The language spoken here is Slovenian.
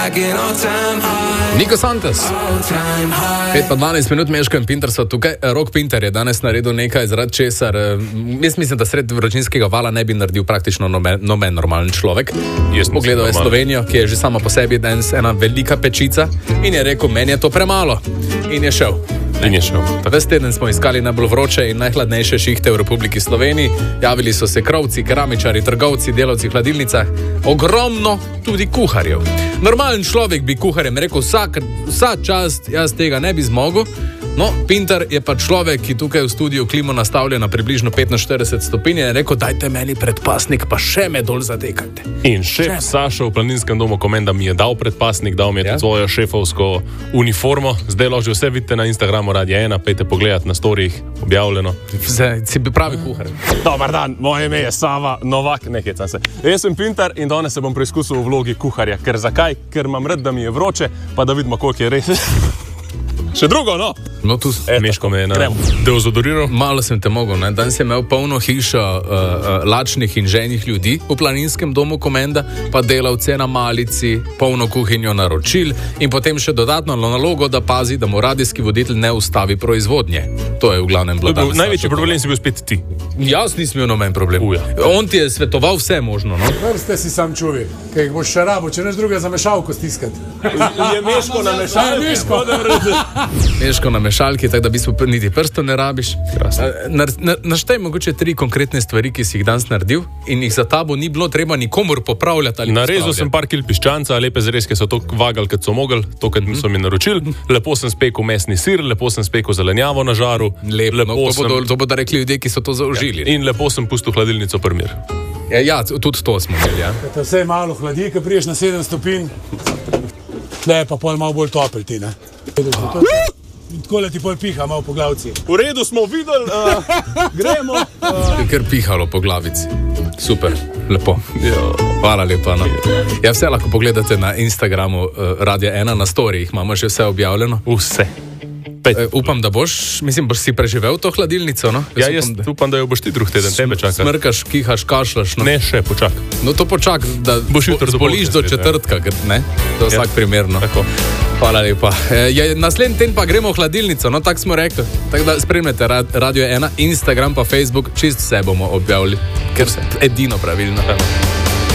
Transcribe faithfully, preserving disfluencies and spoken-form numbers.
Niko Santos. pet pa dvanajst minut Meško in Pinter so tukaj. Rok Pinter je danes naredil nekaj, zaradi česar jaz mislim, da sred vročinskega vala ne bi naredil praktično noben, noben normalen človek. Jaz pogledal je Slovenijo, ki je že sama po sebi danes ena velika pečica in je rekel, meni je to premalo. In je šel. In je šel. Ves teden smo iskali najbolj vroče in najhladnejše šihte v Republiki Sloveniji. Javili so se krovci, keramičari, trgovci, delavci v hladilnicah. Ogromno tudi kuharjev. Normalen človek bi kuharjem rekel, vsak, vsak čas jaz tega ne bi zmogel. No, Pinter je pa človek, ki tukaj v studiu klimo nastavlja na približno petinštirideset stopinj in je rekel, dajte meni predpasnik, pa še me dol zatekajte. In šef Sašo v Planinskem domu Komenda mi je dal predpasnik, dal mi je ja? svojo šefovsko uniformo. Zdaj lahko že vse vidite na Instagramu Radia ena, pejte pogledat na storijih, objavljeno. Zdaj, si bi pravi kuhar. Dobar dan, moje ime je Sava Novak, ne hecam se. Jaz sem Pinter in danes se bom preizkusil v vlogi kuharja. Ker zakaj? Ker imam rad, da mi je vroče, pa da vidimo, koliko je res. Še drugo, no? No, tu Meško me je na deozodoriral. Malo sem te mogel, ne? Danes je imel polno hišo uh, uh, lačnih in ženih ljudi v Planinskem domu Komenda, pa delavce na malici, polno kuhinjo naročil in potem še dodatno nalogo, da pazi, da mu radijski voditelj ne ustavi proizvodnje. To je v glavnem bilo danes. Največji problem si bil spet ti. Jaz nisem imel noben problem. Uja. On ti je svetoval vse možno, no? Vrste si sam čuvi, kaj jih boš še rabo, če neš druga za mešalko stiskati. Je Meško na mešalki? Meško na mešalki, tako da v bistvu niti prstov ne rabiš. Naštej mogoče tri konkretne stvari, ki si jih danes naredil in jih za tabo ni bilo treba nikomor popravljati ali narezal sem par kil piščanca, lepe zrezke so to vagali, kad so mogli, to, kad so mi naročili. Lepo sem spekel mesni sir, lepo sem spekel zelenjavo na žaru. Lep, lepo no, to, sem... bodo, to bodo rekli ljudje, ki so to zaužili. Ja, in lepo sem pustil hladilnico primir. Ja, ja, tudi to smo imeli, ja. Te vse malo hladi, ko priješ na sedem stopinj, tle pa pol malo bolj topel ti, ne? In tako ti pol piha malo po glavici. V redu smo videli, uh, gremo. Uh... Ker pihalo po glavici. Super, lepo. Jo. Hvala lepa. No. Ja, vse lahko pogledate na Instagramu uh, Radia ena, na storijih imamo že vse objavljeno. Vse. E, upam, da boš, mislim, boš si preživel to hladilnico, no? Jaz ja, jaz upam, da... upam, da jo boš ti drug teden, tebe čaka. Smrkaš, kihaš, kašlaš, no? Ne, še, počak. No, to počak, da boš zboliš do četrtka, ne? To je ja. Vsak primerno. Tako. Hvala lepa. E, naslednji teden pa gremo v hladilnico, no, tako smo rekli. Tako da spremljate Radio ena, Instagram pa Facebook, čist vse bomo objavili, ker se edino pravilno.